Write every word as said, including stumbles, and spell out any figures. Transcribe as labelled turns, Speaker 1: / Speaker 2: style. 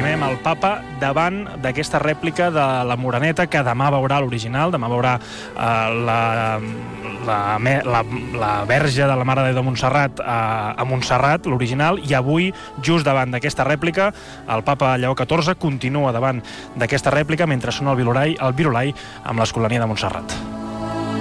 Speaker 1: primer amb el papa davant d'aquesta rèplica de la Moreneta, que demà veurà l'original, demà veurà eh, la, la, la, la Verge de la Mare de Déu de Montserrat a, a Montserrat, l'original, i avui, just davant d'aquesta rèplica, el papa Lleó catorze continua davant d'aquesta rèplica mentre sona el Virolai, el Virolai amb l'Escolania de Montserrat.